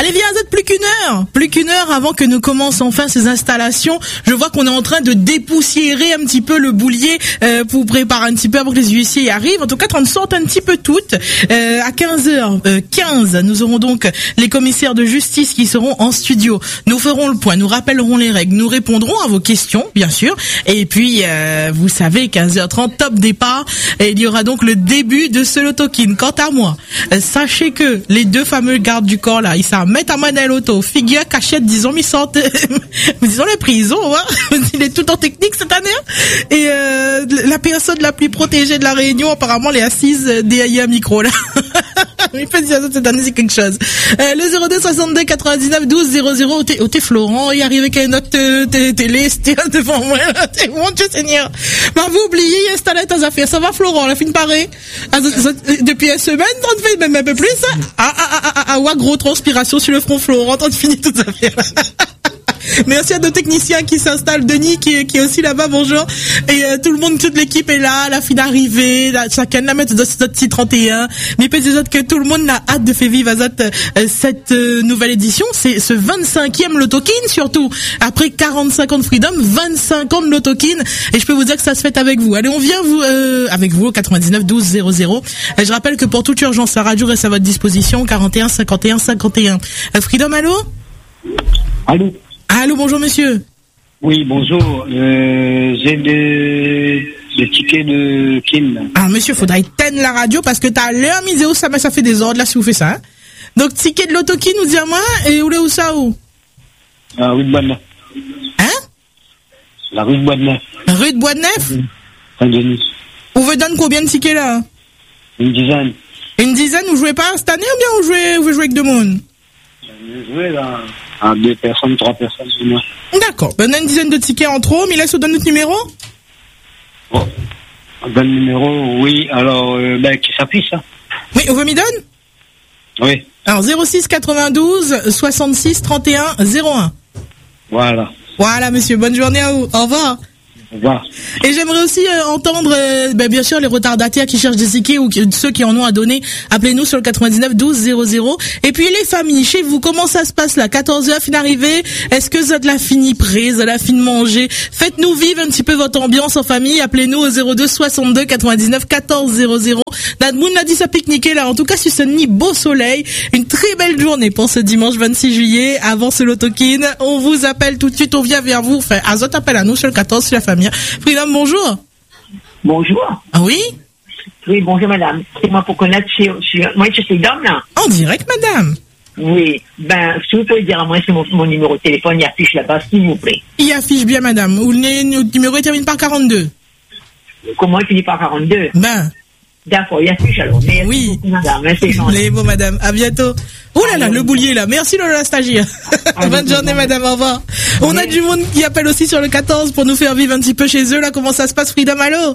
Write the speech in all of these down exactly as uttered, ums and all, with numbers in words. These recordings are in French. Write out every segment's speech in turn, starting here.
Allez, viens, vous êtes plus qu'une heure. Plus qu'une heure avant que nous commençons enfin ces installations. Je vois qu'on est en train de dépoussiérer un petit peu le boulier euh, pour préparer un petit peu avant que les huissiers arrivent. En tout cas, on sorte un petit peu toutes. Euh, à quinze heures quinze, nous aurons donc les commissaires de justice qui seront en studio. Nous ferons le point, nous rappellerons les règles, nous répondrons à vos questions, bien sûr. Et puis, euh, vous savez, quinze heures trente, top départ. Et il y aura donc le début de ce loto-kin. Quant à moi, euh, sachez que les deux fameux gardes du corps là, ils s'en mettent à main dans l'auto, figure, cachette, disons, ils sortent, disons les prisons, hein. Il est tout en technique cette année. Et euh, la personne la plus protégée de la Réunion, apparemment, elle est assise derrière un micro là. Il fait dire cette année, c'est quelque chose. Euh, le zéro deux soixante-deux quatre-vingt-dix-neuf douze zéro zéro, t'es, t'es Florent, il arrive avec une autre télé, c'était devant moi, t'es mon Dieu Seigneur. Mais vous oubliez, installer tes affaires. Ça va, Florent, la fin pareil. Depuis une semaine, on te fait même un peu plus, hein. Ah, ah, ah, ah, ah, ouais, gros transpiration sur le front, Florent, on te finit toutes les affaires. Merci à nos techniciens qui s'installent, Denis qui, qui est aussi là-bas, bonjour. Et euh, tout le monde, toute l'équipe est là, la fin d'arrivée, la, chacun la mettre dans ce trente et un. Mais peut-être que tout le monde a hâte de faire vivre euh, cette euh, nouvelle édition. C'est ce vingt-cinquième loto-kin surtout. Après quarante-cinq ans de Freedom, vingt-cinq ans de loto-kin. Et je peux vous dire que ça se fait avec vous. Allez, on vient vous euh, avec vous au quatre-vingt-dix-neuf douze zéro zéro. Et je rappelle que pour toute urgence, la radio reste à votre disposition, quarante et un cinquante et un cinquante et un. Euh, Freedom, allô? Allô? Allô, bonjour monsieur. Oui, bonjour. Euh, j'ai des, des tickets de Kim. Ah monsieur, faudra éteindre la radio parce que t'as l'air misé où ça, mais ça fait des ordres là si vous faites ça. Hein. Donc ticket de l'auto-kin, nous dire moi, et où est où ça où? La rue de Bois-de-Neuf. Hein? La rue de Bois-de-Neuf. Rue de Bois-de-Neuf? Saint-Denis. Vous vous donne combien de tickets là? Une dizaine. Une dizaine, vous jouez pas cette année ou bien vous jouez, vous jouez avec deux mondes? Je jouais là. À deux personnes, trois personnes, c'est moi. D'accord. Ben, on a une dizaine de tickets en trop. Mais laisse, on donne notre numéro? Oh. On donne le numéro, oui. Alors, euh, ben, qui s'affiche, ça? Oui, on veut m'y donne? Oui. Alors, zéro six quatre-vingt-douze soixante-six trente et un zéro un. Voilà. Voilà, monsieur. Bonne journée à vous. Au revoir. Au revoir. Et j'aimerais aussi euh, entendre, euh, ben, bien sûr, les retardataires qui cherchent des tickets ou qui, ceux qui en ont à donner. Appelez-nous sur le quatre-vingt-dix-neuf douze zéro zéro. Et puis les familles, chez vous, comment ça se passe là? quatorze heures, fin d'arrivée. Est-ce que vous êtes la fini prise, la fin de manger? Faites-nous vivre un petit peu votre ambiance en famille. Appelez-nous au zéro deux soixante-deux quatre-vingt-dix-neuf quatorze zéro zéro. Nadmoun a dit ça pique-niquer là. En tout cas, sur ce nid beau soleil, une très belle journée pour ce dimanche vingt-six juillet. Avant ce loto-kin, on vous appelle tout de suite, on vient vers vous. Enfin, Azot appelle à nous sur le quatorze, sur la famille. Freedom, bonjour. Bonjour. Ah oui? Oui, bonjour madame. C'est moi pour connaître, chez, chez, moi je suis Freedom là. En direct, madame. Oui, ben, si vous pouvez dire à moi, c'est mon, mon numéro de téléphone, il affiche là-bas, s'il vous plaît. Il affiche bien, madame. Ou le numéro il termine par quarante-deux. Comment il finit par quarante-deux? Ben. D'accord, il affiche alors. Merci oui. beaucoup, madame. Merci, les beaux, madame. À bientôt. Oh là là, le boulier là. Merci Lola stagiaire. Bonne journée, madame. Au revoir. Oui. On a du monde qui appelle aussi sur le quatorze pour nous faire vivre un petit peu chez eux là. Comment ça se passe, Freedom? Allô?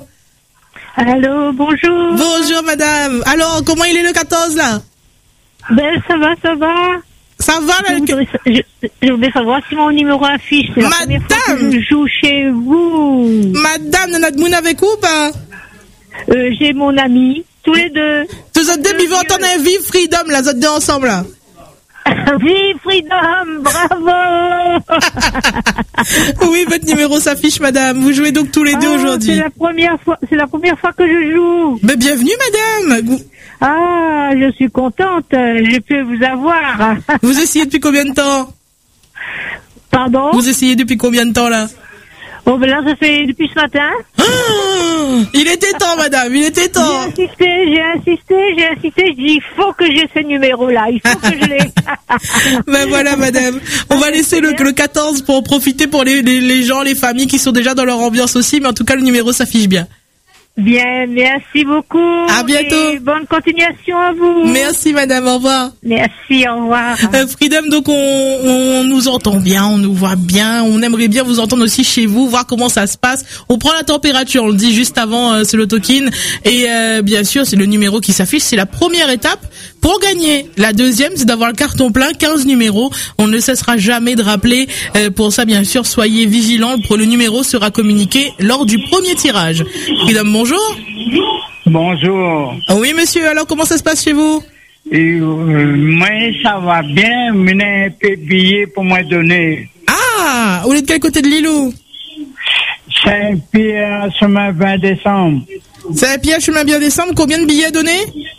Allô, bonjour. Bonjour, madame. Alors, comment il est le quatorze là? Ben, ça va, ça va. Ça va là? Je voudrais, je, je voudrais savoir si mon numéro affiche. C'est la madame, première fois que je joue chez vous. Madame, Nadmoun avec vous ou pas? Euh, j'ai mon ami, tous les deux. Tous les deux, vivons entendre un vive Freedom, là, vous êtes deux ensemble, là. Vive Freedom, bravo. Oui, votre numéro s'affiche, madame. Vous jouez donc tous les deux ah, aujourd'hui. C'est la première fois, c'est la première fois que je joue. Mais bienvenue, madame. Ah, je suis contente. Je peux vous avoir. Vous essayez depuis combien de temps? Pardon? Vous essayez depuis combien de temps, là? Oh, ben là, ça fait depuis ce matin. Oh, il était temps, madame, il était temps. J'ai insisté, j'ai insisté, j'ai insisté. J'ai dit, il faut que j'ai ce numéro-là. Il faut que je l'ai. Ben voilà, madame. On va laisser le, le quatorze pour en profiter pour les, les, les gens, les familles qui sont déjà dans leur ambiance aussi. Mais en tout cas, le numéro s'affiche bien. Bien, merci beaucoup. À bientôt. Et bonne continuation à vous. Merci, madame, au revoir. Merci, au revoir. Euh, Freedom, donc on, on nous entend bien, on nous voit bien, on aimerait bien vous entendre aussi chez vous, voir comment ça se passe. On prend la température, on le dit juste avant euh, ce loto-kin. Et euh, bien sûr, c'est le numéro qui s'affiche, c'est la première étape pour gagner. La deuxième, c'est d'avoir le carton plein, quinze numéros. On ne cessera jamais de rappeler. Euh, pour ça, bien sûr, soyez vigilants. Le numéro sera communiqué lors du premier tirage. Freedom, bonjour. Bonjour. Oui, monsieur. Alors, comment ça se passe chez vous? Et, euh, moi, ça va bien. Menez un peu de billets pour me donner. Ah, vous êtes de quel côté de l'îlot? Saint-Pierre, chemin vingt décembre. Saint-Pierre, chemin bien décembre, combien de billets donnés?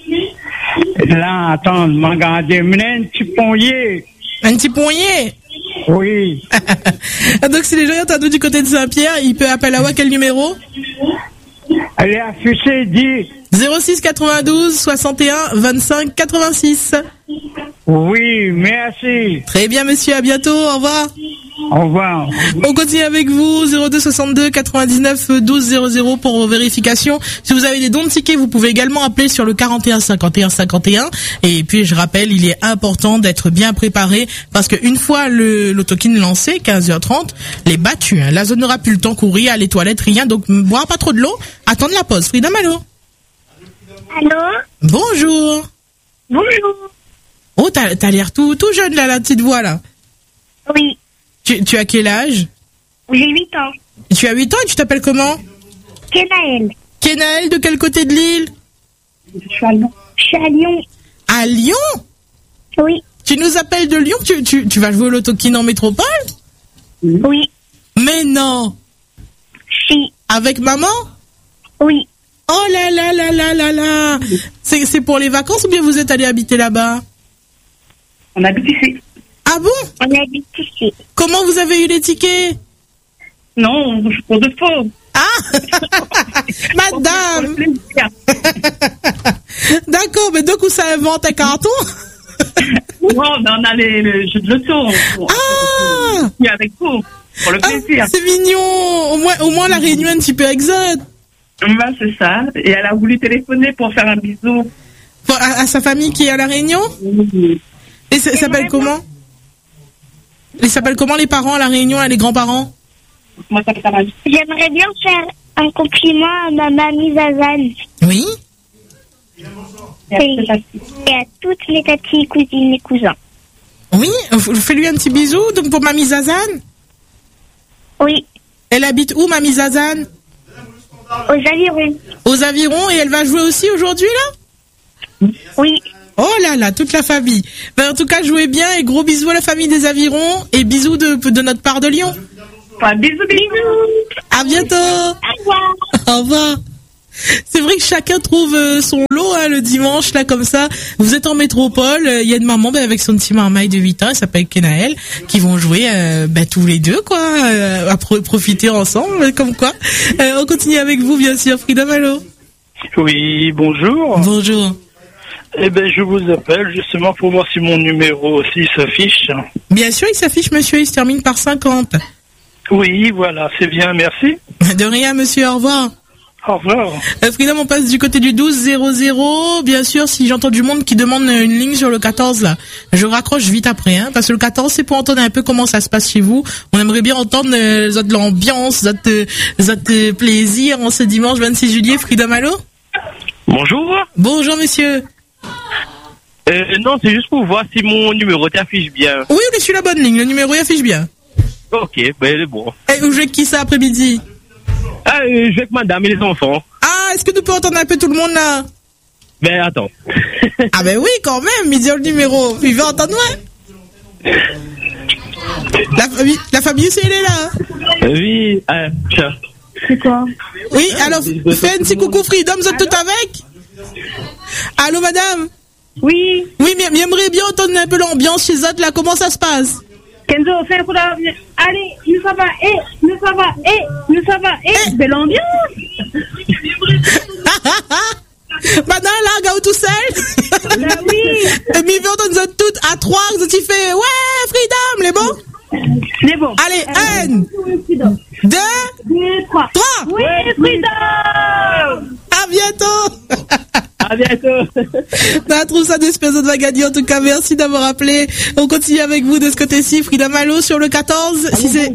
Là, attends, regardez, menez un petit ponnier. Un petit poignet. Oui. Donc si les gens ont entendu du côté de Saint-Pierre, ils peuvent appeler à quel numéro? Elle est affichée, dit. zéro six quatre-vingt-douze soixante et un vingt-cinq quatre-vingt-six. Oui, merci. Très bien monsieur, à bientôt, au revoir. Au revoir. On continue avec vous, zéro deux soixante-deux quatre-vingt-dix-neuf douze zéro zéro pour vos vérifications. Si vous avez des dons de tickets, vous pouvez également appeler sur le quarante et un cinquante et un cinquante et un. Et puis je rappelle, il est important d'être bien préparé parce que une fois le l'autokin lancé, quinze heures trente, les battus, hein, la zone n'aura plus le temps de courir, aller toilettes, rien, donc boire pas trop de l'eau, attendre la pause. Frida Malo. Allô? Bonjour. Bonjour. Oh, t'as, t'as l'air tout, tout jeune là, la petite voix là. Oui, Tu, tu as quel âge? j'ai huit ans. Tu as huit ans et tu t'appelles comment? Kenaël. Kenaël, de quel côté de l'île? Je suis à Lyon. Je suis à Lyon. À Lyon? Oui, Tu nous appelles de Lyon? Tu, tu, tu vas jouer au lotokin en métropole? oui, Mais non! si, Avec maman? oui. Oh là là là là là là! C'est, c'est pour les vacances ou bien vous êtes allé habiter là-bas? On habite ici. Ah bon? On habite ici. Comment vous avez eu les tickets? Non, je pour de faux. Ah! Madame! Pour le plaisir. D'accord, mais donc où ça invente un carton? Non, mais on a les, les jeux de loto. Ah! Et avec vous, pour le Ah, plaisir. c'est mignon! Au moins, au moins la réunion est un petit peu exote. Ben, c'est ça. Et elle a voulu téléphoner pour faire un bisou. Pour- À, à sa famille qui est à la Réunion? Et ça s'appelle comment? Ils s'appellent comment les parents à la Réunion, là, les grands-parents? Moi, ça fait ça mal. J'aimerais bien faire un compliment à ma mamie Zazane Oui. et, et à toutes mes tatis, cousines et cousins. Oui, fais-lui un petit bisou. Donc pour Mamie Zazane. Oui, Elle habite où, Mamie Zazane? aux avirons. Aux Avirons, et elle va jouer aussi aujourd'hui, là? Oui, Oh là là, toute la famille. Ben, en tout cas, jouez bien et gros bisous à la famille des Avirons et bisous de, de notre part de Lyon. Enfin, bisous, bisous. À bientôt. au revoir. Au revoir. C'est vrai que chacun trouve euh, son lot hein, le dimanche là comme ça. Vous êtes en métropole, il euh, y a une maman ben, avec son petit marmaille de huit ans, elle s'appelle Kenaël, qui vont jouer euh, ben, tous les deux quoi, euh, à pro- profiter ensemble comme quoi. Euh, on continue avec vous bien sûr, Frida Malo. Oui, bonjour. Bonjour. Eh ben, je vous appelle justement pour voir si mon numéro aussi s'affiche. Bien sûr, il s'affiche monsieur, il se termine par cinquante. Oui, voilà, c'est bien, merci. De rien monsieur, au revoir. Au revoir. Euh, Frida, on passe du côté du douze zéro zéro. Bien sûr, si j'entends du monde qui demande une ligne sur le quatorze, là, je raccroche vite après, hein, parce que le quatorze, c'est pour entendre un peu comment ça se passe chez vous. On aimerait bien entendre euh, de l'ambiance, de votre plaisir en ce dimanche vingt-six juillet. Frida Malo. Bonjour. Bonjour, monsieur. Euh, non, c'est juste pour voir si mon numéro t'affiche bien. Oui, on est sur la bonne ligne. Le numéro il affiche bien. Ok, ben, c'est bon. Et vous jouez avec qui ça après-midi? Ah, euh, je vais avec madame et les enfants. Ah, est-ce que nous pouvons entendre un peu tout le monde, là? Ben, attends. Ah ben oui, quand même, il dit le numéro. Il veut entendre, ouais. La famille, la famille aussi, elle est là. hein. Oui, euh, tiens. C'est quoi? Oui, alors, fais un petit coucou Freedom, vous êtes tout avec? Allô, madame? Oui, Oui, mais j'aimerais bien entendre un peu l'ambiance chez Zot, là, comment ça se passe? Kenzo, fais un coup d'arrêt. Allez, nous ça va, et nous ça va, et nous ça va, et belle ambiance. Maintenant, là, gars, tout seul? Ben oui. Et mais veut entendre Zot toutes à trois, vous êtes fait, ouais, Freedom, les bons? C'est bon. Allez, un, deux, Deux, trois. trois. Oui, Freedom. À bientôt. À bientôt. On trouve ça d'espèce de va gagner. En tout cas, merci d'avoir appelé. On continue avec vous de ce côté-ci. Frida Malo sur le quatorze. Si c'est...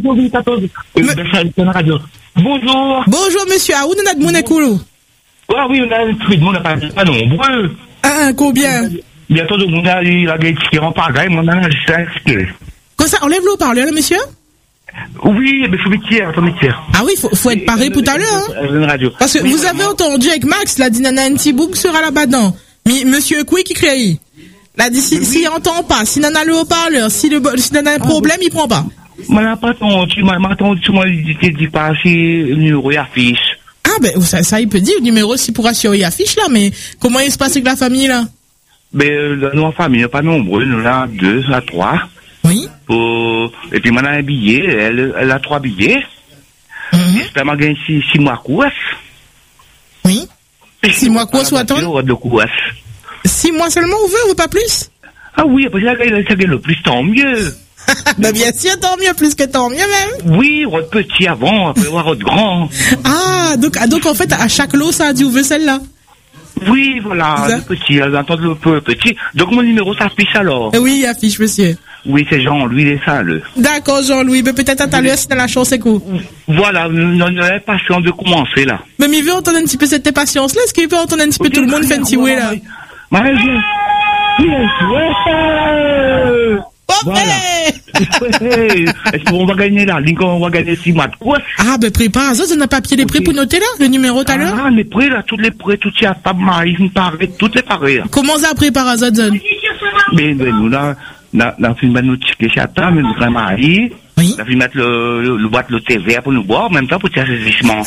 Bonjour. Bonjour, monsieur. Ah, où on a de Monacoulou? Ah oui, on a un truc, on n'a pas, pas nombreux. Ah, combien? Bientôt, on a eu la gueule qui rend par là, on a un cinq. Comme ça, enlève le haut-parleur, là, monsieur? Oui, mais faut métier, faut métier. Ah oui, faut, faut être paré tout à l'heure, hein. Une radio. Parce que Oui, vous avez vraiment. entendu avec Max, la Dinana Antibook sera là-bas dedans. Mi- Monsieur Koui qui crée. Là, d'ici, Oui. s'il entend pas, s'il en a le haut-parleur, si le, s'il en a un problème, il prend pas. M'en pas entendu, m'en entendu, tu m'as dit, tu dis pas si le numéro est affiche. Ah, ben, ça, ça, il peut dire, le numéro, si pour assurer, il affiche là, mais comment il se passe avec la famille, là? Ben, euh, nous, en famille, pas nombreux, nous, là, deux à trois. Oui. Pour... Et puis, maintenant, un billet, elle, elle a trois billets. Mhm. J'espère m'a gagné six, six mois course. Oui. Six mois course, ou attendre? De course. Six mois seulement, ou veut, ou pas plus? Ah oui, parce que ça gagne, ça gagne le plus, tant mieux. Ben, bien sûr, tant mieux, plus que tant mieux, même. Oui, votre petit avant, après voir votre grand. Ah, donc, ah, donc, en fait, à chaque lot, ça a dit, où veut celle-là? Oui, voilà, Ça. le petit, elle entend le peu petit. Donc, mon numéro s'affiche alors. Eh oui, il affiche, monsieur. Oui, c'est Jean-Louis Dessalles. D'accord, Jean-Louis, mais peut-être à tout à l'heure, si t'as la chance, c'est cool. Voilà, nous avons patience de commencer là. Mais il veut entendre un petit peu cette patience-là. Est-ce qu'il peut entendre un petit peu tout le monde faire un petit ouais, là? Marie, yes, ouais. Ok! Est-ce qu'on va gagner là? On va gagner six mois de course. Ah, ben, prépare ça, on a papier les prêts Ok. pour noter là, le numéro tout à l'heure? Ah, les prêts là, tous les prêts, tout y a pas mal, ils me paraissent, toutes les pareilles. Comment ça prépare ça, John? Mais, mais nous là, là, là, on fait nous tirer chata, mais nous sommes mariés. Oui. On a fait mettre le, le, le boîte le thé vert pour nous boire, en même temps pour tirer saisissement.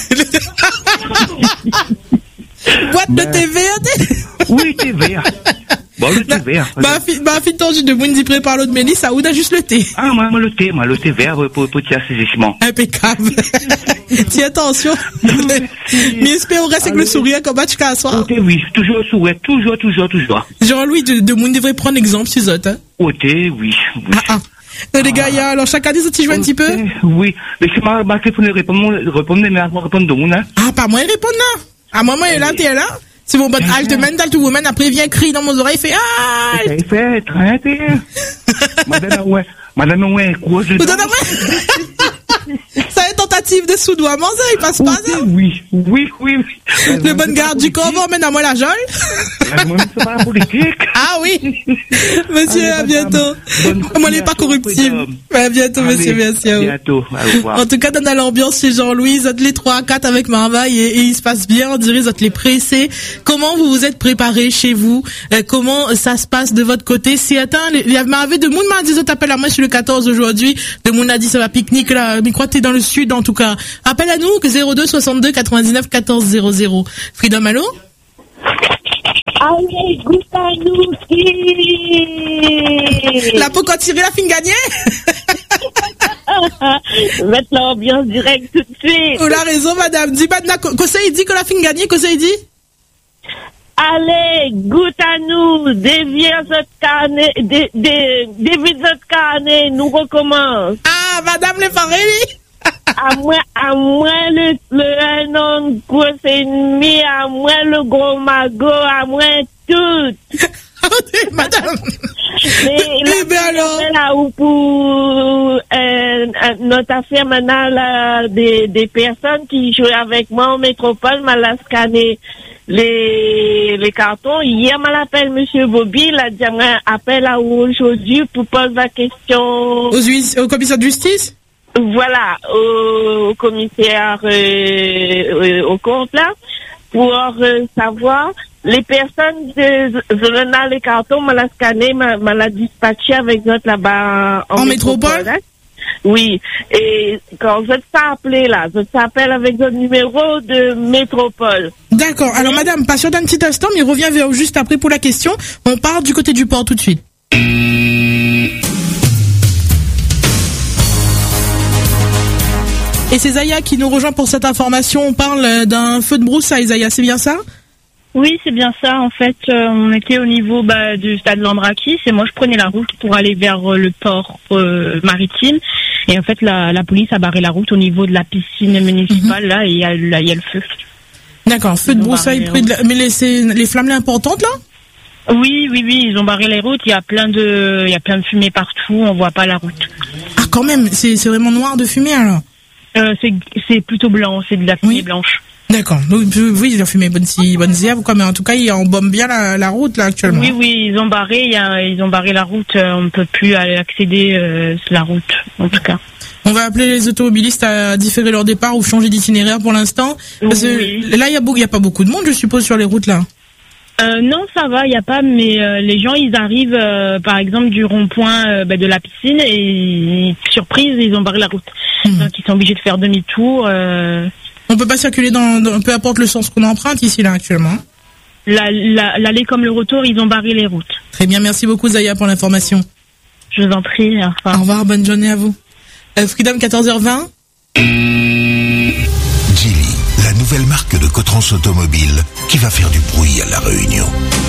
Boîte de Ben. T V, hein? Oui, thé vert. Bon, le thé vert. Bah, fi, bah, fi, tendu de Mundi prépare l'autre Mélis, ça ou a juste le thé. Ah, moi, moi, le thé, moi, le thé vert euh, pour, pour tirer saisissement. Impeccable. Tiens, attention. Mais espère au reste avec le sourire comme match qu'à soir. Au thé, oui, toujours sourire, toujours, toujours, toujours. Jean-Louis de, de Mundi devrait prendre exemple sur autres, hein. Au thé, oui. oui. Ah, ah. Euh, les gars, y a- alors chaque année, ça t'y joue un petit peu? Au thé, Oui, mais c'est ma, ma téléphone répondre, répondre, mais à répondre de mon, hein. Ah, pas moi, il répond là. Ah, moi, moi, il est là, t'es là. C'est mon bon halte, mental to woman, après, il vient crier dans mon oreille, il fait, ah! Ça y fait, très bien. Madame, ouais, madame, ouais, quoi, je Vous donnez moi? Ça est tentative de soudoiement, ça, il passe pas, ça? Oui, oui, oui, oui. Le bon garde du corps, emmène à moi la jolle. C'est pas la politique. Ah oui. Monsieur, Allez, à madame. bientôt. Bonne Moi, il n'est pas corruptible. prud'homme. À bientôt, monsieur, Allez, merci à à vous. bientôt, au revoir. En tout cas, dans l'ambiance chez Jean-Louis, vous êtes les trois à quatre avec Marvaille et, et il se passe bien, on dirait, vous êtes les pressés. Comment vous vous êtes préparés chez vous? Euh, comment ça se passe de votre côté? Si attends, il y avait de monde m'a dit, ça t'appelle à moi sur le quatorze aujourd'hui. De monde a dit, ça va pique-nique là. Mais crois que t'es dans le sud, en tout cas. Appelle à nous, que zéro deux soixante-deux quatre-vingt-dix-neuf quatorze zéro zéro. Freedom, allô? Allez, goûte à nous, si. La peau quand tirer la fin gagnée? Mettre l'ambiance directe tout de suite. Oh, la raison, madame. Dis maintenant, que ça, il dit que la fin gagnée, que ça, il dit? Allez, goûte à nous, déviez votre carnet, dé, dé, déviez votre carnet, nous recommence. Ah, madame le pareil. À moins, à moins le, le un an gros ennemi, à moins le gros magot, à moins tout. Madame. Mais Eh ben alors. là où pour euh, notre affaire maintenant là, des, des personnes qui jouent avec moi en métropole, m'a la scanné les, les cartons. Hier, m'a l'appelle Monsieur Bobby, il a dit moi, appelle à aujourd'hui pour poser la question. Aux huiss- au commissaire de justice? Voilà, au, au commissaire, euh, euh, au compte là, pour euh, savoir les personnes de, de, de les cartons, m'a la scanné, m'a m'a la dispatché avec notre là-bas en, En métropole? hein. Oui, et quand je t'appelle là, je t'appelle avec le numéro de métropole. D'accord. Alors, madame, patiente un petit instant, mais revient vers vous juste après pour la question. On part du côté du port tout de suite. Et c'est Zaya qui nous rejoint pour cette information. On parle d'un feu de broussailles, Zaya, c'est bien ça? Oui, c'est bien ça. En fait, euh, on était au niveau bah, du stade Lambrakis et moi, je prenais la route pour aller vers euh, le port euh, maritime. Et en fait, la, la police a barré la route au niveau de la piscine municipale, mm-hmm. là, et il y, a, là, il y a le feu. D'accord, feu Ils de ont broussailles barré près de la... Mais les, c'est les flammes là importantes, là? Oui, oui, oui, ils ont barré les routes. Il y a plein de, il y a plein de fumée partout. On voit pas la route. Ah, quand même, c'est, c'est vraiment noir de fumée, alors? Euh, c'est, c'est plutôt blanc, c'est de la fumée Oui. blanche. D'accord. Donc, oui, ils ont fumé bonne si, bonne zèbre, quoi, mais en tout cas, ils embaumment bien la, la route, là, actuellement. Oui, oui, ils ont barré, il y a, ils ont barré la route. euh, On ne peut plus aller accéder euh, sur la route, en tout cas. On va appeler les automobilistes à différer leur départ ou changer d'itinéraire pour l'instant. Parce que Oui. là, il y a beaucoup, il y a pas beaucoup de monde, je suppose, sur les routes, là. Euh, non, ça va, il y a pas, mais euh, les gens, ils arrivent, euh, par exemple, du rond-point euh, bah, de la piscine et surprise, ils ont barré la route. Mmh. Donc, ils sont obligés de faire demi-tour. Euh... On peut pas circuler dans, dans, peu importe le sens qu'on emprunte ici, là, actuellement. La, la, l'aller comme le retour, ils ont barré les routes. Très bien, merci beaucoup, Zaya, pour l'information. Je vous en prie. Au revoir. Au revoir, bonne journée à vous. Euh, Freedom, quatorze heures vingt. Geely, la nouvelle marque de Cotrans Automobile qui va faire du bruit à La Réunion.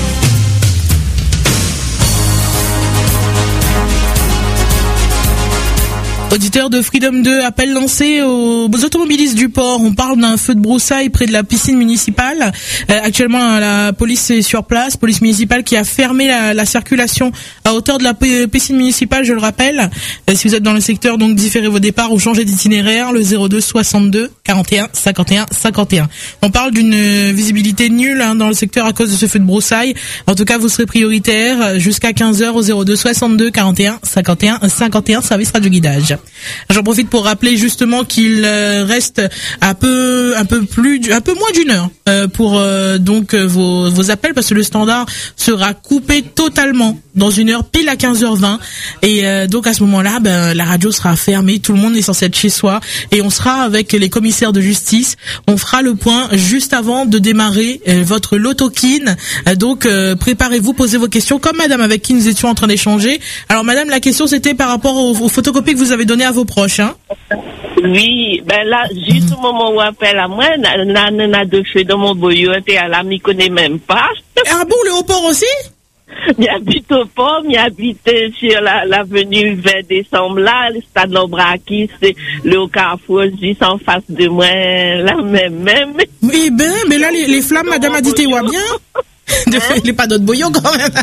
Auditeur de Freedom deux, appel lancé aux automobilistes du port. On parle d'un feu de broussailles près de la piscine municipale. Euh, actuellement, la police est sur place, police municipale qui a fermé la, la circulation à hauteur de la p- piscine municipale, je le rappelle. Euh, si vous êtes dans le secteur, donc différez vos départs ou changez d'itinéraire, le zéro deux soixante-deux quarante et un cinquante et un cinquante et un. On parle d'une visibilité nulle hein, dans le secteur à cause de ce feu de broussailles. En tout cas, vous serez prioritaire jusqu'à quinze heures au zéro deux soixante-deux quarante et un cinquante et un cinquante et un, service radio guidage. J'en profite pour rappeler justement qu'il reste un peu, un peu plus, un peu moins d'une heure euh, pour euh, donc vos, vos appels parce que le standard sera coupé totalement dans une heure pile à quinze heures vingt et euh, donc à ce moment-là, ben la radio sera fermée, tout le monde est censé être chez soi et on sera avec les commissaires de justice. On fera le point juste avant de démarrer euh, votre loto-kin. Euh, donc euh, préparez-vous, posez vos questions comme Madame avec qui nous étions en train d'échanger. Alors Madame, la question c'était par rapport aux, aux photocopies que vous avez données à vos proches, hein? Oui, ben là, juste au moment où on appelle à moi, là, on a deux feux dans mon boyau, et à la, m'y connaît même pas. Ah bon, le haut-port aussi? J'habite au port, j'habite sur la, l'avenue vingt décembre, là, le stade Lombraki, c'est le carrefour, juste en face de moi, là, même, même. Oui, ben, mais là, les, les flammes, Madame a dit, t'es bien? De fait, il n'est pas d'autres boyaux, quand même.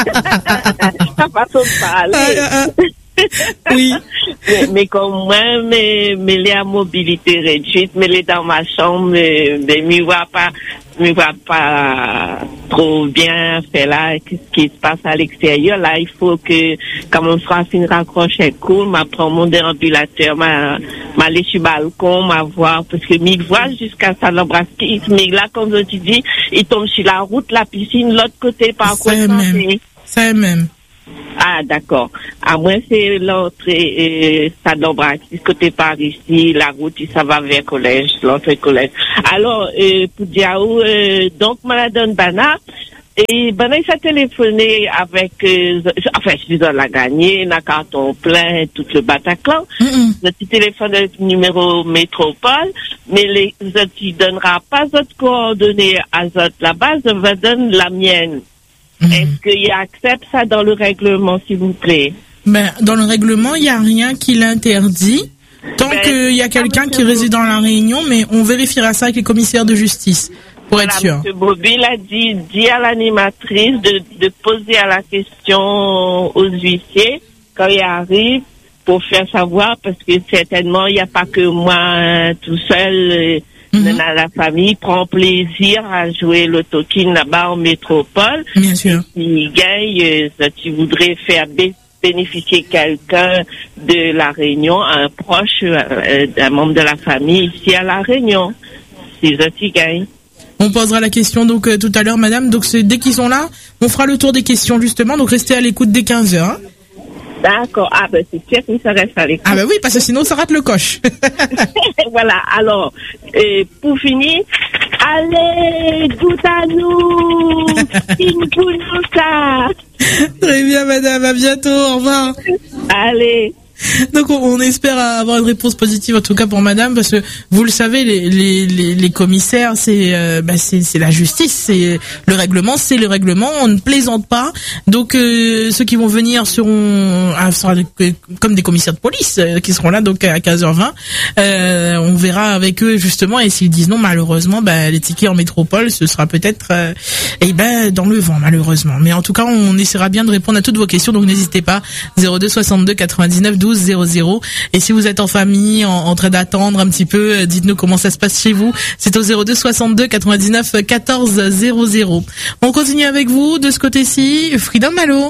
Ça façon de parler. Ah, ah, ah. Oui. mais, mais comme moi, mais, mais les à mobilité réduite, mais les dans ma chambre, mais, mais m'y vois pas, m'y vois pas trop bien fait là, qu'est-ce qui se passe à l'extérieur. Là, il faut que, quand on sera fini raccrocher cool, m'a prendre mon déambulateur, m'a, m'aller sur le balcon, m'a voir, parce que m'y voit jusqu'à Saint-Lambraski, mais là, comme je te dis, il tombe sur la route, la piscine, l'autre côté, par contre. C'est même. C'est même. Ah, d'accord. À moins c'est l'entrée, euh, Stade Lombraki, côté par ici, la route, ça va vers collège, l'entrée collège. Alors, euh, pour dire, euh, donc, Maladon Bana, et Bana, il s'est téléphoné avec, euh, enfin, je lui donne la gagné, la carton plein, tout le Bataclan. Mm-hmm. Le petit téléphone de numéro métropole, mais les autres, il donnera pas d'autres coordonnées à autres là-bas, je vais donner la mienne. Mmh. Est-ce qu'il accepte ça dans le règlement, s'il vous plaît? Ben, dans le règlement, il n'y a rien qui l'interdit. Tant ben, qu'il y a quelqu'un qui réside dans la Réunion, mais on vérifiera ça avec les commissaires de justice, pour voilà, être sûr. M. Bobby l'a dit, dit à l'animatrice de, de poser à la question aux huissiers quand il arrive pour faire savoir, parce que certainement, il n'y a pas que moi tout seul. Mm-hmm. La famille prend plaisir à jouer l'autokin là-bas en métropole. Bien sûr. Si gagne, euh, tu voudrais faire bé- bénéficier quelqu'un de la Réunion, un proche, euh, un membre de la famille ici à la Réunion. Si tu gagne. On posera la question donc euh, tout à l'heure, Madame. Donc c'est dès qu'ils sont là, on fera le tour des questions justement. Donc restez à l'écoute dès quinze heures. Hein. D'accord. Ah ben c'est sûr que ça reste à l'écoute. Ah ben oui, parce que sinon ça rate le coche. Voilà. Alors, euh, pour finir, allez, goûte à nous, une ça. Très bien, Madame. À bientôt. Au revoir. Allez. Donc on, on espère avoir une réponse positive en tout cas pour Madame, parce que vous le savez, les les les, les commissaires, c'est euh, bah c'est c'est la justice, c'est le règlement, c'est le règlement, on ne plaisante pas. Donc euh, ceux qui vont venir seront, ah, seront comme des commissaires de police euh, qui seront là donc à quinze heures vingt. Euh, on verra avec eux justement, et s'ils disent non, malheureusement, bah les tickets en métropole, ce sera peut-être euh, eh ben dans le vent malheureusement. Mais en tout cas, on essaiera bien de répondre à toutes vos questions, donc n'hésitez pas. zéro deux soixante-deux quatre-vingt-dix-neuf douze zéro zéro. Et si vous êtes en famille, en, en train d'attendre un petit peu, dites-nous comment ça se passe chez vous. C'est au zéro deux soixante-deux quatre-vingt-dix-neuf quatorze zéro zéro. On continue avec vous de ce côté-ci. Freedom, allô?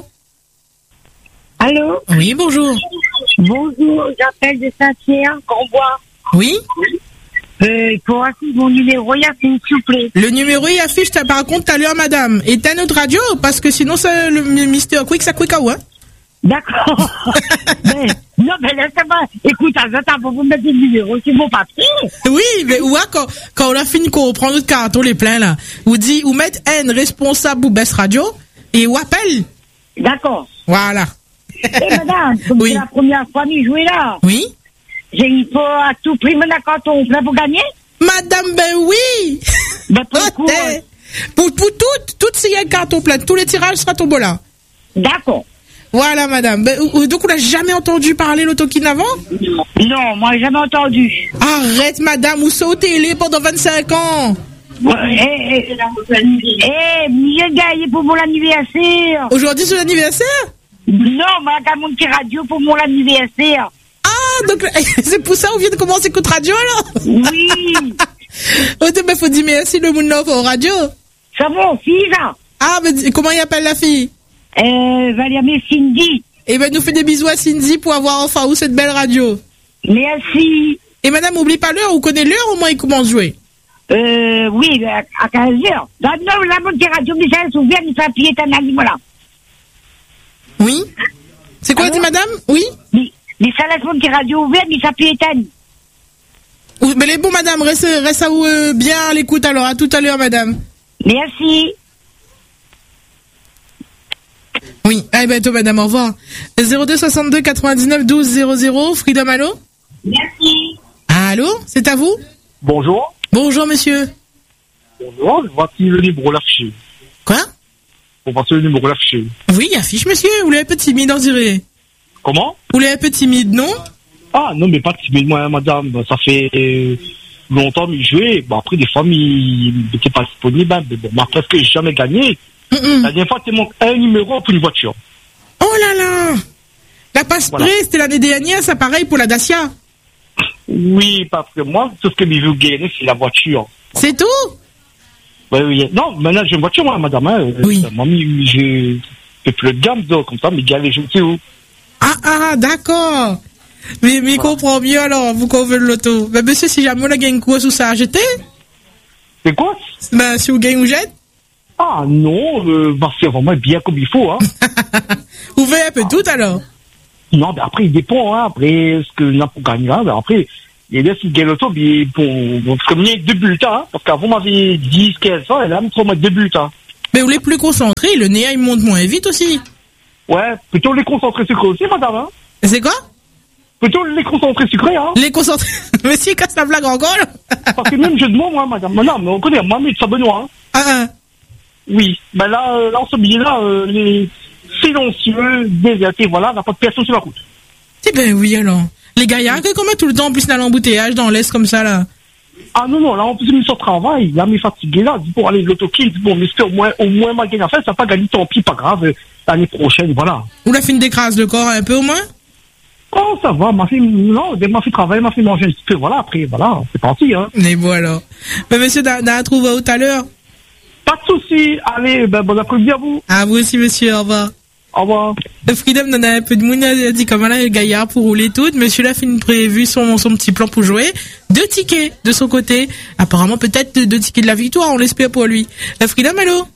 Allô? Oui, bonjour. Bonjour, j'appelle de Saint-Pierre, Cambois. Oui? Euh, pour afficher mon numéro, il affiche, s'il vous plaît. Le numéro, il affiche, t'as par contre, tout à l'heure, madame. Éteins notre radio, parce que sinon, c'est le Mister Quick, ça quick à où, hein? D'accord. mais, non, mais laissez-moi. Écoute, attends, pour vous mettre le numéro, c'est mon papier. Oui, mais ouais, quand, quand on a fini qu'on prend notre carton, les pleins, là, vous dit, ou mettre N responsable ou baisse radio, et ou appelle. D'accord. Voilà. Et madame, comme Oui. c'est la première fois que je jouais là. Oui? J'ai il faut à tout prix mon carton plein pour gagner. Madame, ben oui! Ben, pour le coup, Attends. Pour, pour toutes, toutes s'il y a un carton plein, tous les tirages sera tombés là. D'accord. Voilà, madame. Ben, ou- donc, on n'a jamais entendu parler l'autokin avant? Non, moi, j'ai jamais entendu. Arrête, madame, ou ça au télé pendant vingt-cinq ans. Eh, eh, eh, mieux gagné pour mon anniversaire. Aujourd'hui, c'est l'anniversaire? Non, moi, j'ai mon petit radio pour mon anniversaire. Ah, donc, c'est pour ça qu'on vient de commencer Coup de radio, alors? Oui. Oh, mais faut dire merci le monde au radio. C'est mon fils, hein. Ah, mais d- comment il appelle la fille? Euh, Valérie Cindy. Eh ben, nous fait des bisous à Cindy pour avoir enfin où cette belle radio. Merci. Et madame, oublie pas l'heure, vous connaissez l'heure, au moins il commence à jouer. Euh, oui, à à quinze heures. Non, non, la mon petit radio, Michel, s'ouvert, il fait pied un animal, là. Oui? C'est quoi, Allô? dit madame? Oui? Mais, mais ça laisse mon petit radio ouvert, il s'appuie éteindre. Ou- Mais les bons, madame, reste, reste à vous, euh, bien à l'écoute alors. À tout à l'heure, madame. Merci. Oui. Ah, ben, toi, madame, au revoir. zéro deux soixante-deux quatre-vingt-dix-neuf douze zéro zéro. Freedom, allô? Merci. Allô? C'est à vous? Bonjour. Bonjour, monsieur. Bonjour, voici le numéro affiché. Quoi? Voici le numéro affiché. Oui, affiche, monsieur. Vous l'avez un peu timide, on dirait. Comment? Vous l'avez un peu timide, non? Ah, non, mais pas timide, moi, madame. Ça fait euh, longtemps que je jouais. Bon, après, des fois, il n'était pas disponible. Hein, mais bon, mais après, que j'ai jamais gagné. Mm-mm. La dernière fois, il manque un numéro pour une voiture. Oh là là! La passe Voilà. près, c'était l'année dernière, ça pareil pour la Dacia. Oui, parce que moi, tout ce que je veux gagner, c'est la voiture. C'est tout? Oui, oui. Non, maintenant, j'ai une voiture, moi, madame. Hein. Oui. Euh, Mamie, j'ai fait plus de gamme, donc, comme ça, mais gagne, je sais où. Ah, ah, d'accord. Mais, mais comprends mieux alors, vous qu'on veut le loto. Ben, monsieur, si jamais on a gagné quoi sous ça à jeter, C'est quoi? ben, si vous gagnez, vous jette. Ah, non, euh, bah, c'est vraiment bien comme il faut, hein. Vous faites un peu tout alors. Non, mais après, il dépend, hein. Après, ce que l'on pour gagner, hein. Ben, après, il y a des qui gagnent l'auto, mais bon, bon, comme il y a deux bulletins, hein. Parce qu'avant, on m'avait dix, quinze ans, et là, on me deux bulletins. Mais vous l'êtes plus concentré, le nez, il monte moins vite aussi. Ouais, plutôt les concentrés sucrés aussi, madame, hein. C'est quoi? Plutôt les concentrés sucrés, hein. Les concentrés. Monsieur, il casse la blague encore, là. Parce que même jeu de mots, moi, madame. Non, mais on connaît, Mamie de Saint-Benoît, hein. Ah, ah. Oui. Ben là, euh, là, en ce billet-là, euh, les silencieux, désertés, voilà, n'a pas de personne sur la route. Eh ben oui, alors. Les gaillards, que comment tout le temps, en plus, dans l'embouteillage, dans l'Est, comme ça, là. Ah non, non, là, en plus, il me sort travail, là, mais fatigué, là, dit, pour aller l'autokin, bon, mais c'est au moins, au moins, ma gagne à faire, ça n'a pas gagné, tant pis, pas grave, euh, l'année prochaine, voilà. Ou la fine d'écrase le corps un peu, au moins? Oh, ça va, ma fille, non, dès que ma fille travaille, ma fille mange un petit peu, voilà, après, voilà, c'est parti, hein. Mais bon, alors. Ben, monsieur, n'a trouvé tout à l'heure. Pas de soucis, allez, ben, bon après-midi à vous. À vous aussi, monsieur, au revoir. Au revoir. Le Freedom donne un peu de monde, a dit comment là, le gaillard pour rouler tout. Monsieur l'a fait prévu son, son petit plan pour jouer. Deux tickets de son côté. Apparemment, peut-être deux tickets de la victoire, on l'espère pour lui. Le Freedom, allô?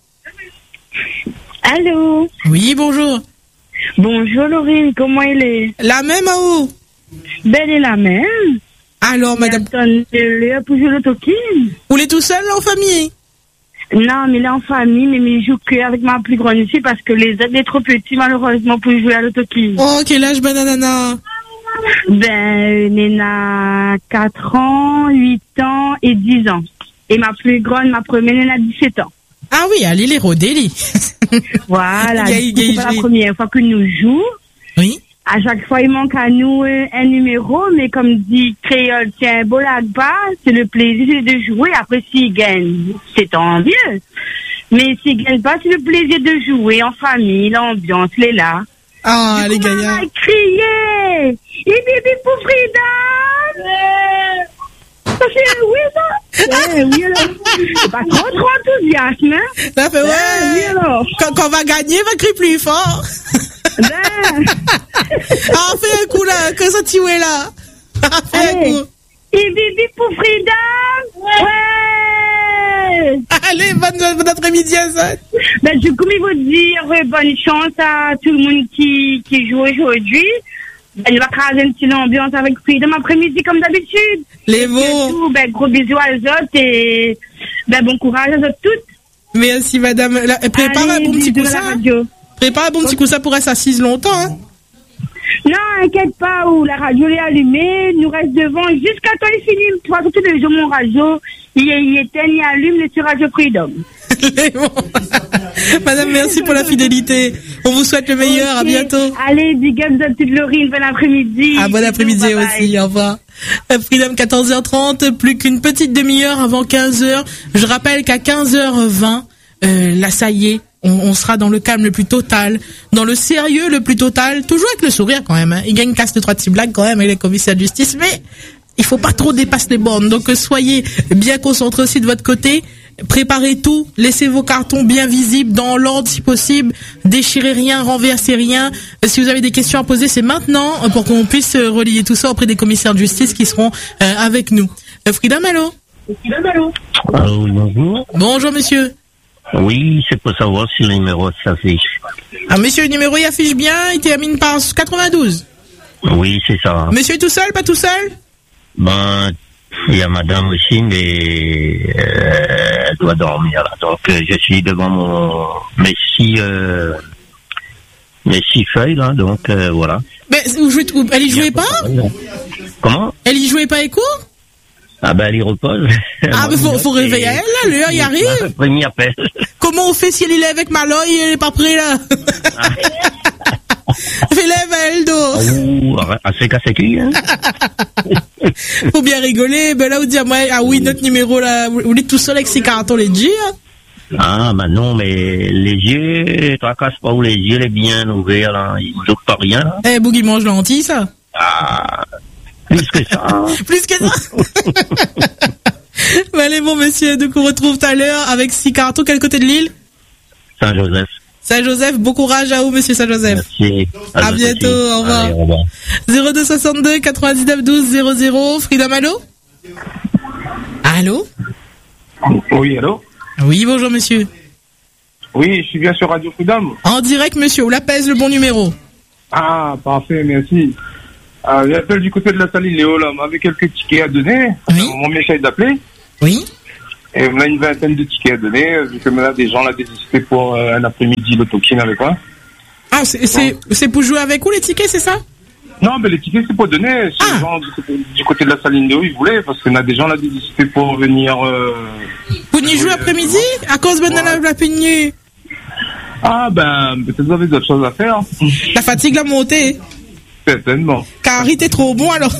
Allô? Oui, bonjour. Bonjour Laurine, comment il est? La même à où? Belle et la même. Alors, madame, Attendez, pour jouer le token. vous êtes tout seul, là, en famille? Non, mais il est en famille, mais il joue que avec ma plus grande ici parce que les autres sont trop petits, malheureusement, pour jouer à l'autokin. Oh, quel âge, bananana? Ben, il a quatre ans, huit ans et dix ans. Et ma plus grande, ma première, elle a dix-sept ans. Ah oui, allez, les rodélis. Voilà, Gaï, gaï, c'est pas gaï. la première fois que nous jouons. Oui. À chaque fois, il manque à nous euh, un numéro, mais comme dit Créole, tiens, beau la pas, c'est le plaisir de jouer. Après, s'il gagne, c'est tant mieux. Mais s'il gagne pas, c'est le plaisir de jouer en famille, l'ambiance, elle est là. Ah, les On gaillards. a crié! Et bibi pour Frida! Ça fait oui, ça? Ouais, oui, alors. C'est pas trop, trop enthousiasme, hein? Ça fait, Ouais, oui, ouais. alors. Quand, quand on va gagner, on va crier plus fort. Ben. Ah, fais un coup, là, que ça t'y est là. Ah, fais un Allez. coup. Et bibi pour Freedom. Ouais. Allez, bonne, bon après-midi à ça. Ben, du coup, il vous dire ouais, bonne chance à tout le monde qui, qui joue aujourd'hui. Ben, il va craser une petite ambiance avec Freedom après-midi comme d'habitude. Les mots. Ben, gros bisous à eux autres et ben, bon courage à eux autres toutes. Merci madame. Là, prépare Allez, un bon petit bisous à la coussin. radio. Prépare un bon petit coussin pour rester assise longtemps. Hein. Non, inquiète pas, où la radio est allumée, nous reste devant jusqu'à temps il finit. Tu vois, tous les jours, mon radio, il, il éteint, il allume, il est sur Radio Freedom. Madame, merci pour la fidélité. On vous souhaite le meilleur, okay. À bientôt. Allez, big up de toute Laurine, bon après-midi. Ah, bon après-midi bye aussi, bye. Au revoir. Freedom, quatorze heures trente, plus qu'une petite demi-heure avant quinze heures. Je rappelle qu'à quinze heures vingt, euh, là, ça y est. On, on sera dans le calme le plus total, dans le sérieux le plus total, toujours avec le sourire quand même. Hein. Il gagne casse de trois petits blagues quand même avec les commissaires de justice, mais il faut pas trop dépasser les bornes. Donc soyez bien concentrés aussi de votre côté. Préparez tout, laissez vos cartons bien visibles, dans l'ordre si possible. Déchirez rien, renversez rien. Si vous avez des questions à poser, c'est maintenant pour qu'on puisse relayer tout ça auprès des commissaires de justice qui seront euh, avec nous. Euh, Freedom, allô? Freedom, allô? Allô, bonjour. Bonjour monsieur. Oui, c'est pour savoir si le numéro s'affiche. Ah, monsieur, le numéro il affiche bien, il termine par quatre-vingt-douze. Oui, c'est ça. Monsieur est tout seul, pas tout seul? Ben, il y a madame aussi, mais euh, elle doit dormir là. Donc, euh, je suis devant mon mes six, euh, mes six feuilles là, donc euh, voilà. Mais vous jouez, elle y jouait pas? Comment? Elle y jouait pas écho? Ah ben, elle y repose. Ah ben, faut, faut réveiller elle, là, l'heure y arrive. Premier appel. Comment on fait si elle est avec Maloy et elle est pas prêt, là? Fais-lève elle, do. Oh, assez cassé cul, hein. Faut bien rigoler. Ben là, vous dites, moi, ah oui, notre numéro, là, vous êtes tout seul avec ces cartons, les yeux, hein? Ah, ben non, mais les yeux, toi, casse pas où les yeux, les bien ouverts, là. Ils ne jouent pas rien, là. Eh, Boogie mange lentilles, ça. Ah. Plus que ça. Plus que ça. Ben, allez, bon, monsieur, donc on retrouve tout à l'heure avec six cartons. Quel côté de l'île? Saint-Joseph. Saint-Joseph, bon courage à vous, monsieur Saint-Joseph. Merci. À, à bientôt, aussi. Au revoir. Allez, au revoir. zéro deux soixante-deux quatre-vingt-dix-neuf douze zéro zéro. Freedom, allô? Allô? Oui, allô? Oui, bonjour, monsieur. Oui, je suis bien sur Radio Freedom. En direct, monsieur, on la pèse le bon numéro. Ah, parfait, merci. Euh, J'appelle du côté de la saline Léo, là, m'avait quelques tickets à donner. Oui. Mon message d'appeler. Oui. Et on a une vingtaine de tickets à donner, vu que là, des gens l'ont désisté pour euh, un après-midi l'autokin avec moi. Ah, c'est pour jouer avec vous les tickets, c'est ça? Non, mais les tickets, c'est pour donner. C'est ah. les gens du côté, du côté de la saline Léo, ils voulaient, parce qu'on a des gens là désisté pour venir. Euh, vous n'y jouez après-midi? À cause de ouais. la pénurie? Ah, ben, peut-être vous avez d'autres choses à faire. La fatigue l'a montée. Certainement. Carrie, t'es trop bon alors.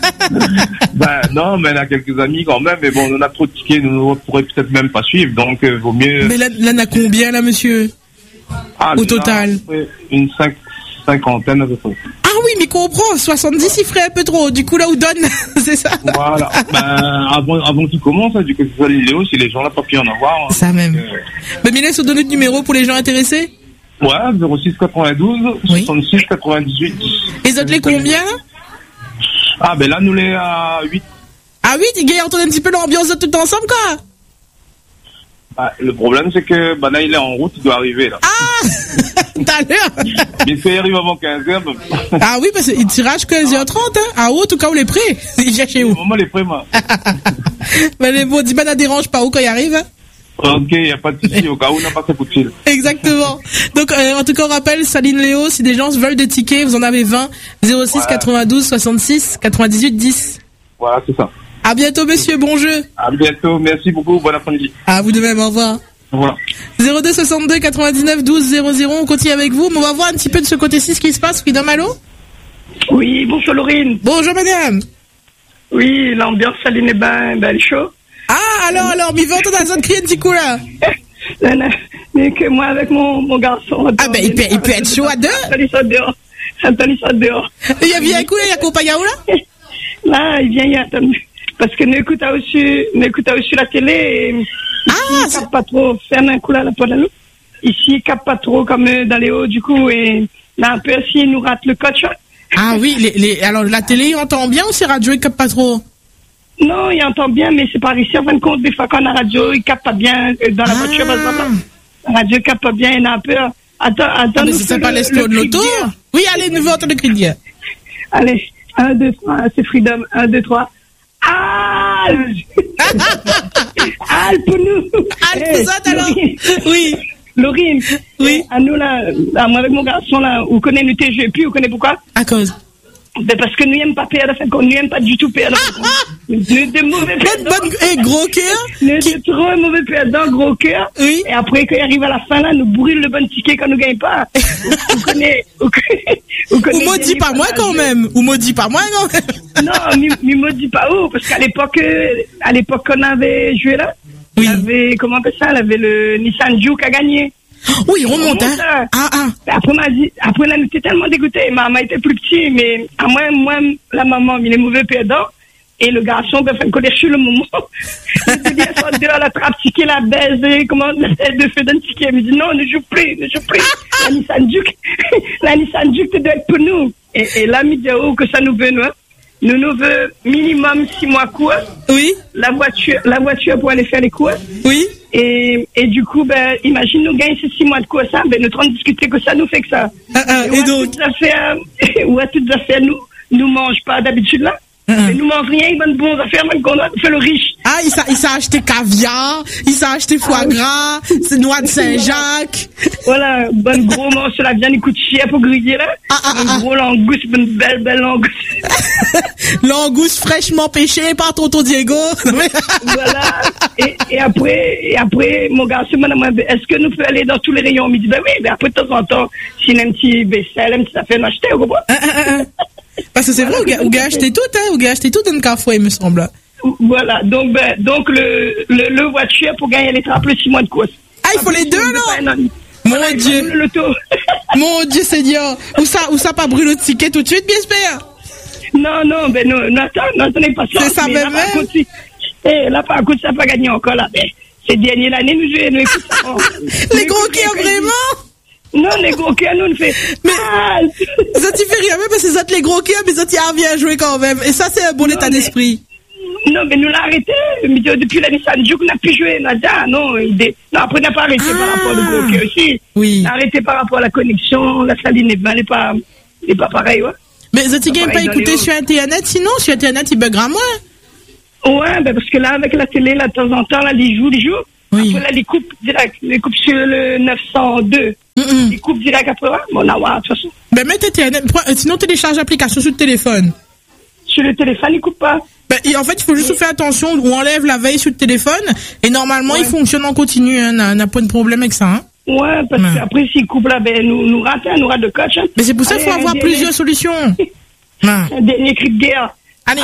Ben non, mais on a quelques amis quand même, mais bon, on a trop de tickets, nous on pourrait peut-être même pas suivre, donc euh, vaut mieux. Mais là, là, on a combien là, monsieur? Ah, au total? Une cinq, cinquantaine à peu près. Ah oui, mais comprends, soixante-dix il ferait un peu trop, du coup là où donne, c'est ça? Voilà, ben avant, avant que tu commences, hein, du coup, c'est ça Léo, si les gens n'ont pas pu en avoir. Hein, ça même. Euh... Mais mais laisse donner le numéro pour les gens intéressés? Ouais, zéro six quatre-vingt-douze, oui. soixante-six quatre-vingt-dix-huit. Et les autres les combien? Ah, ben là, nous les à huit. À huit, ils gagnent un petit peu l'ambiance de tout ensemble, quoi. Bah, le problème, c'est que bah, là, il est en route, il doit arriver, là. Ah tout à l'heure. Mais il arrive avant quinze heures. Bah... Ah oui, parce qu'il tirage quinze heures trente, hein. Ah, où, en tout cas, où les prêts? Il vient chez où? Moi, les prêts, moi. Mais les bon, dis pas, ça dérange pas où quand il arrive, hein. Ok, il n'y a pas de souci, au cas où on n'a pas ce coup de fil. Exactement. Donc, euh, en tout cas, on rappelle, Saline Léo, si des gens veulent des tickets, vous en avez vingt, zéro six quatre-vingt-douze soixante-six quatre-vingt-dix-huit dix. Voilà, c'est ça. À bientôt, monsieur, bon jeu. À bientôt, merci beaucoup, bon après-midi. À vous de même, au revoir. Voilà. zéro deux soixante-deux quatre-vingt-dix-neuf douze zéro zéro, on continue avec vous, mais on va voir un petit peu de ce côté-ci ce qui se passe. Freedom, allô? Oui, bonjour Laurine. Bonjour madame. Oui, l'ambiance Saline est ben, ben chaud. Ah, alors, alors, mais il veut entendre la zone crier un petit coup, là. Non, non, mais que moi, avec mon, mon garçon. Ah, ben, il peut, il peut être chaud à deux. Anthony ça dehors. Anthony ça dehors. Il y a bien un coup, il y a accompagné où, là? Là, il vient, il y a, parce que nous écoutons aussi, nous écoutons aussi la télé, et ah, ici, il capte pas trop, faire un coup là, là, pour nous. Ici, il capte pas trop, comme dans les hauts, du coup, et là, un peu aussi, il nous rate le coach. Ah oui, les, les, alors, la télé, il entend bien ou c'est radio, il capte pas trop? Non, il entend bien, mais c'est pas réussi. En fin de compte, des fois, quand on a la radio, il capte pas bien. Dans la ah. voiture, par exemple, la radio capte pas bien, il a un peu. Attends, attends. Ah, mais c'est pas l'estomac de l'auto? Oui, allez, nous entendre le cri de guerre. Allez, un, deux, trois, c'est Freedom. Un, deux, trois. Al! Al pour nous! Al, c'est ça, alors? Oui. Laurine. Oui. À nous, là, là, moi, avec mon garçon, là, vous connaissez le T G P, vous connaissez pourquoi? À cause. Ben parce que nous n'aimons pas perdre, nous n'aimons pas du tout perdre. Nous de mauvais perdants. Et gros cœur. Nous de trop mauvais perdants, gros cœur. Oui. Et après, quand il arrive à la fin, là, nous brûlons le bon ticket quand nous ne gagnons pas. Vous connaissez, vous connaissez, vous connaissez. Ou maudit pas moi quand même. Ou maudit pas moi quand même. Non, mais maudit pas où, parce qu'à l'époque, à l'époque qu'on avait joué là, oui. On avait, comment on appelle ça, on avait le Nissan Juke à gagner. Oui, il remonte, hein. Ah, ah. Après, m'a dit, après, on était tellement dégoûté. Maman était plus petit, mais à moi, moi, la maman, il est mauvais perdant. Et le garçon, ben, fait connaître le moment. Il dit, elle dit, la trappe, ticket, la baise, comment, la tête de feu d'un ticket. Il me dit, non, ne joue plus, ne joue plus. La Nissan Juke, la Nissan Juke, tu dois être pour nous. Et, et là, il dit, oh, que ça nous veut, nous, hein. Nous nous veut minimum six mois course. Oui. La voiture, la voiture pour aller faire les courses. Oui. Et, et du coup, ben, imagine nous gagner ces six mois de course, hein, ben, nous train de discuter que ça nous fait que ça. Ah, ah, et, et donc? Toutes affaires, ou à toutes affaires, nous, nous mange pas d'habitude là. Mais nous mange rien, ils vendent bonnes affaires, même qu'on a fait le riche. Ah, il s'est, il s'est acheté caviar, il s'est acheté foie gras, c'est noix de Saint-Jacques. Voilà, bon gros morceau de la viande, il coûte cher pour griller là. Ah, ah, un ah, gros langouste, une belle, belle langouste. Langouste fraîchement pêchée par tonton Diego. Voilà. Et, et après, et après, mon garçon m'a demandé, est-ce que nous pouvons aller dans tous les rayons? Il me dit, ben oui, ben après, de temps en temps, s'il y a un petit vaisselle, un petit affaire, m'acheter, ou quoi. Parce que c'est vrai, vous avez acheté tout, hein, vous avez acheté tout dans le carrefour, il me semble. Voilà, donc, ben, donc le, le, le voiture pour gagner les trappes, le six mois de course. Ah, il faut les deux, non? Mon voilà, Dieu. Le taux. Mon Dieu Seigneur. Où ça, où ça pas brûle le ticket tout de suite, bien j'espère? Non, non, ben, non, non, attends, non, attendez pas ça. C'est ça même, même? Eh, là, par contre, ça n'a pas gagné encore, là, ben, c'est dernier l'année, nous, nous, nous, écoute ça. Les gros cœurs, vraiment? Non, les gros cœurs, nous, on fait. Mais, ah, ça t'y fait rien, même parce que ça te les gros cœurs, mais ça t'y revient à jouer quand même. Et ça, c'est un bon non, état mais, d'esprit. Non, mais nous l'a arrêté. Depuis la Nissan Juke, on n'a plus joué, Nadia. Non, il, non, après, on n'a pas arrêté ah, par rapport au gros cœur aussi. Oui. On a arrêté par rapport à la connexion, la saline n'est ben, pas, n'est pas pareil, ouais. Mais Zati Game pas écouté sur Internet, sinon, sur Internet, il buggera moins. Ouais, ben, parce que là, avec la télé, là, de temps en temps, là, les jours, les jours. Oui. Après, là, les coupes direct, les coupes sur le neuf cent deux. Mm-mm. Les coupes direct après, bon, on a voir, de toute façon. Ben, mets Internet, sinon, télécharge l'application sur le téléphone. Sur le téléphone, il coupe pas. Ben, en fait, il faut juste oui. faire attention, on enlève la veille sur le téléphone, et normalement, ouais. il fonctionne en continu, hein, n'a, n'a pas de problème avec ça, hein. Ouais, parce ouais. qu'après, s'il coupe là, ben, nous, nous ratons, nous ratons de coach, hein. Mais c'est pour ça qu'il faut avoir dernier... plusieurs solutions. Un dernier cri de guerre. Allez.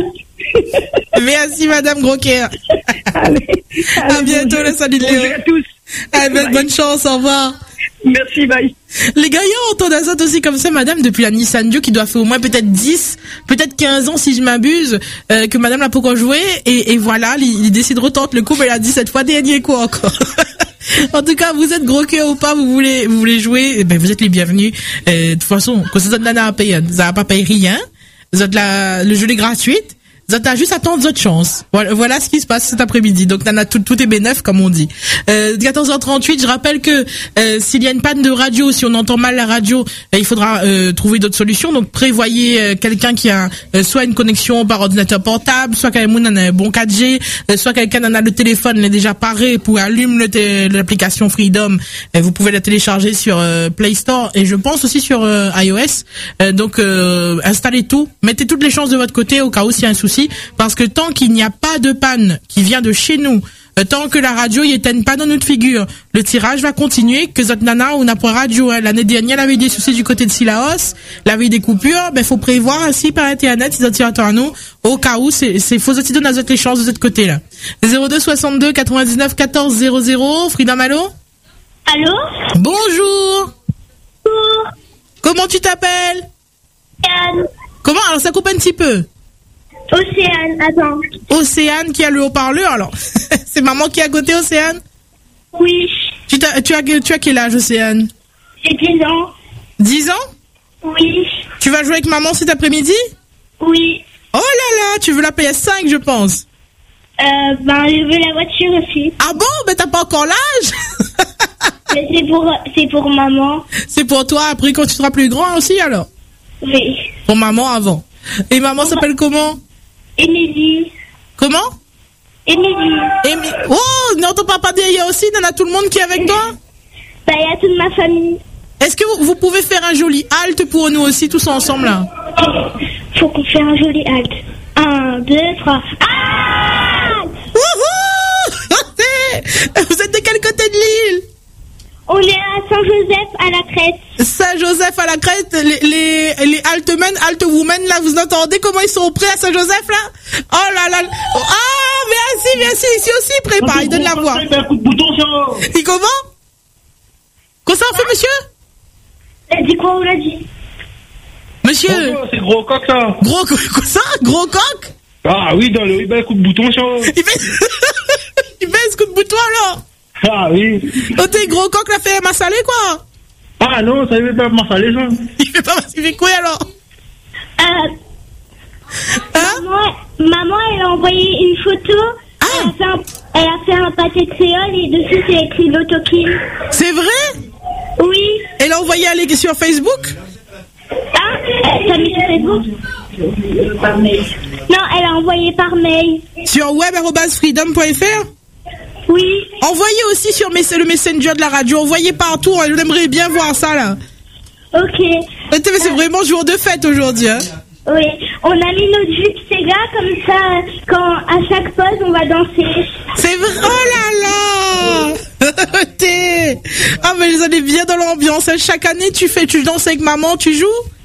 Merci, madame Groquer. Allez. Allez. À bientôt, le salut de Léo. Bonjour à tous. Allez, bonne chance, au revoir. Merci, bye. Les gars, on entend ça aussi comme ça, madame, depuis la Nissan Juke, qui doit faire au moins peut-être dix, peut-être quinze ans, si je m'abuse, euh, que madame l'a pas encore joué, et, et voilà, il, il décide de retenter le coup, mais elle a dit cette fois dernier coup encore. En tout cas, vous êtes gros cœur ou pas, vous voulez, vous voulez jouer, eh ben, vous êtes les bienvenus. Euh, de toute façon, quand ça donne à payer, ça va pas payer rien. Vous êtes la, le jeu est gratuit. Vous avez juste à attendre votre chance. Voilà, voilà ce qui se passe cet après-midi. Donc, Nana, tout, tout est bénef, comme on dit. Euh, quatorze heures trente-huit, je rappelle que euh, s'il y a une panne de radio, si on entend mal la radio, euh, il faudra euh, trouver d'autres solutions. Donc, prévoyez euh, quelqu'un qui a euh, soit une connexion par ordinateur portable, soit quelqu'un qui a un bon quatre G, euh, soit quelqu'un qui a le téléphone, il est déjà paré pour allumer le l'application Freedom. Euh, vous pouvez la télécharger sur euh, Play Store et je pense aussi sur euh, iOS. Euh, donc, euh, installez tout, mettez toutes les chances de votre côté au cas où s'il y a un souci. Parce que tant qu'il n'y a pas de panne qui vient de chez nous, euh, tant que la radio y éteigne pas dans notre figure, le tirage va continuer. Que notre nana, on n'a pas radio. Hein. L'année dernière, elle avait eu des soucis du côté de Sillaos, elle avait eu des coupures. Ben, faut prévoir ainsi par internet, ils attirent à nous, au cas où c'est, c'est faut aussi donner les chances de ce côté-là. zéro deux soixante-deux quatre-vingt-dix-neuf quatorze zéro zéro. Freedom, allô? Allô? Bonjour. Bonjour. Comment tu t'appelles? Anne. Comment? Alors, ça coupe un petit peu. Océane, attends. Océane qui a le haut-parleur, alors. C'est maman qui est à côté, Océane? Oui. Tu, t'as, tu, as, tu as quel âge, Océane? J'ai dix ans. dix ans? Oui. Tu vas jouer avec maman cet après-midi? Oui. Oh là là, tu veux la P S cinq, je pense. Euh, ben, je veux la voiture aussi. Ah bon? Mais t'as pas encore l'âge? Mais c'est pour, c'est pour maman. C'est pour toi, après, quand tu seras plus grand aussi, alors? Oui. Pour maman avant. Et maman s'appelle comment? Émilie. Comment? Émilie. Émi... Oh, non, ton papa dit, il y a aussi, il y a tout le monde qui est avec toi? Bah, il y a toute ma famille. Est-ce que vous, vous pouvez faire un joli halt pour nous aussi, tous ensemble, là? Faut qu'on fasse un joli halt. Un, deux, trois. Ah! Wouhou! Vous êtes de quel côté de l'île? On est à Saint-Joseph à la Crête. Saint-Joseph à la Crête, les, les, les Altmen, Altwomen, là, vous entendez comment ils sont prêts à Saint-Joseph, là? Oh là là! Ah, merci, merci, ici aussi, prépare, il donne la voix. Il comment? Qu'est-ce que ça fait, monsieur? Elle dit quoi, on l'a dit? Monsieur? C'est gros coq, ça. Gros coq, quoi ça? Gros coq? Ah oui, dans le, il met un coup de bouton, ça. Il met, il met un coup de bouton, alors? Ah oui. Oh, t'es gros coq, là, fait massalé, quoi? Ah non, ça, il fait pas massalé, ça. Il fait pas massalé, il fait quoi, alors? Euh, hein? maman, maman, elle a envoyé une photo. Ah. Elle a fait un, elle a fait un pâté de créole et dessus, c'est écrit l'autokill. C'est vrai? Oui. Elle a envoyé à l'équipe sur Facebook? Ah, t'as mis sur Facebook? Par mail. Non, elle a envoyé par mail. Sur web arobase freedom point f r? Oui. Envoyez aussi sur mes, le Messenger de la radio. Envoyez partout. On aimerait bien voir ça, là. Ok. C'est vraiment jour de fête aujourd'hui, hein? Oui. On a mis notre jupe Sega comme ça, quand à chaque pause, on va danser. C'est vrai. Oh là là! T'es... Ah, mais vous allez bien dans l'ambiance. Chaque année, tu fais, tu danses avec maman, tu joues?